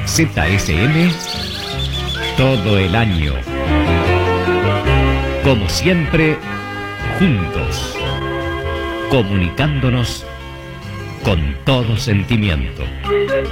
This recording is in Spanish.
ZSM todo el año. Como siempre, juntos, comunicándonos con todo sentimiento.